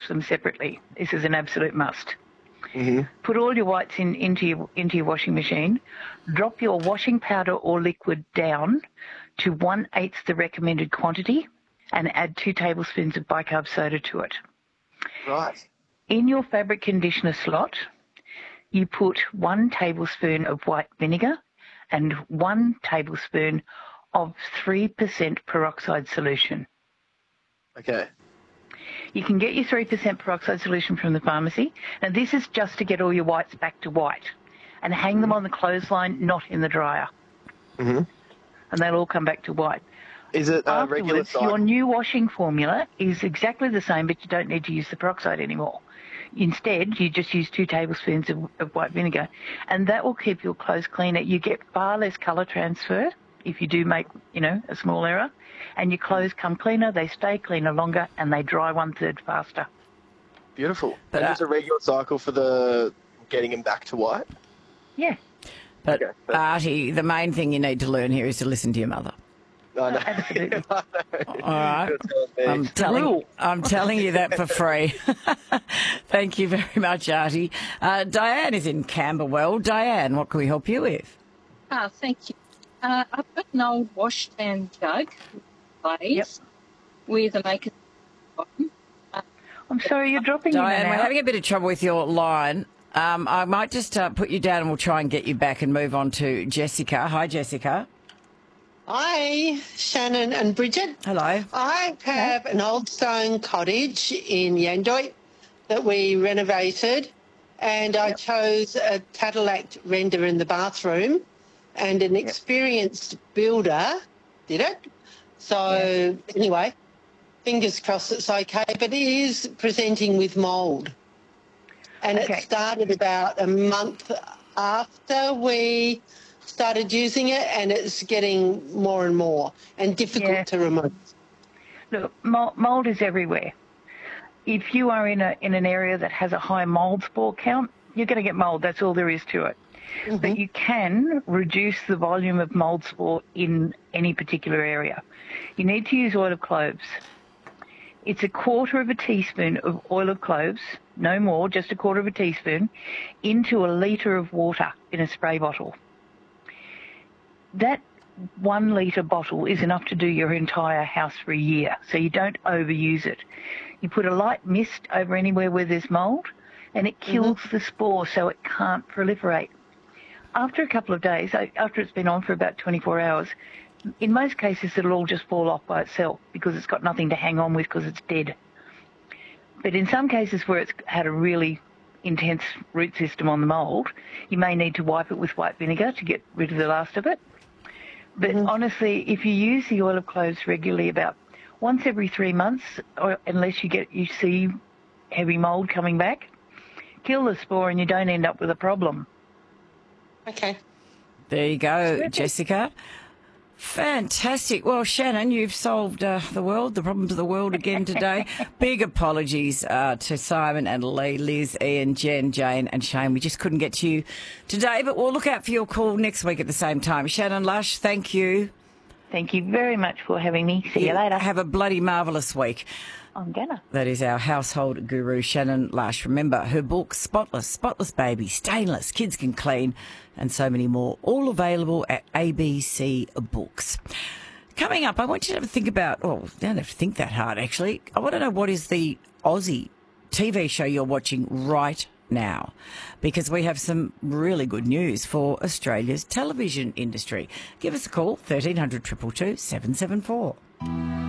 them separately. This is an absolute must. Mm-hmm. Put all your whites into your washing machine. Drop your washing powder or liquid down to 1/8 the recommended quantity, and add 2 tablespoons of bicarb soda to it. Right. In your fabric conditioner slot, you put 1 tablespoon of white vinegar and 1 tablespoon of 3% peroxide solution. Okay. You can get your 3% peroxide solution from the pharmacy. Now, this is just to get all your whites back to white, and hang them on the clothesline, not in the dryer. Mm-hmm. And they'll all come back to white. Is it a regular Afterwards, cycle? your new washing formula is exactly the same, but you don't need to use the peroxide anymore. Instead, you just use 2 tablespoons of white vinegar, and that will keep your clothes cleaner. You get far less colour transfer if you do make, a small error, and your clothes come cleaner, they stay cleaner longer, and they dry 1/3 faster. Beautiful. But, And there's a regular cycle for the getting them back to white? Yeah. But, Okay. Artie, the main thing you need to learn here is to listen to your mother. I know. Absolutely. I know. All right. I'm telling you that for free. Thank you very much, Artie. Diane is in Camberwell. Diane, what can we help you with? Thank you. I've got an old washstand jug, ladies, with a maker bottom. I'm sorry, you're dropping in Diane, and we're out. having a bit of trouble with your line. I might just put you down and we'll try and get you back and move on to Jessica. Hi, Jessica. Hi, Shannon and Bridget. Hello. I have an old stone cottage in Yandoit that we renovated, and I chose a Cadillac render in the bathroom, and an experienced builder did it. So anyway, fingers crossed it's okay, but it is presenting with mould. And it started about a month after we started using it, and it's getting more and more and difficult to remove. Look, mould is everywhere. If you are in an area that has a high mould spore count, you're going to get mould. That's all there is to it. Mm-hmm. But you can reduce the volume of mould spore in any particular area. You need to use oil of cloves. It's 1/4 teaspoon of oil of cloves, no more, just 1/4 teaspoon, into a litre of water in a spray bottle. That 1 litre bottle is enough to do your entire house for a year, so you don't overuse it. You put a light mist over anywhere where there's mould, and it kills the spore so it can't proliferate. After a couple of days, after it's been on for about 24 hours, in most cases it'll all just fall off by itself because it's got nothing to hang on with because it's dead. But in some cases where it's had a really intense root system on the mould, you may need to wipe it with white vinegar to get rid of the last of it. But honestly, if you use the oil of cloves regularly, about once every 3 months, or unless you see heavy mould coming back, kill the spore and you don't end up with a problem. Okay. There you go, Jessica. Fantastic. Well, Shannon, you've solved the problems of the world again today. Big apologies to Simon and Lee, Liz, Ian, Jen, Jane and Shane. We just couldn't get to you today, but we'll look out for your call next week at the same time. Shannon Lush, thank you. Thank you very much for having me. See you later. Have a bloody marvellous week. I'm gonna. That is our household guru, Shannon Lush. Remember, her book, Spotless Baby, Stainless, Kids Can Clean, and so many more, all available at ABC Books. Coming up, I want you to have a think about, you don't have to think that hard, actually. I want to know what is the Aussie TV show you're watching right now, because we have some really good news for Australia's television industry. Give us a call, 1300 222 774.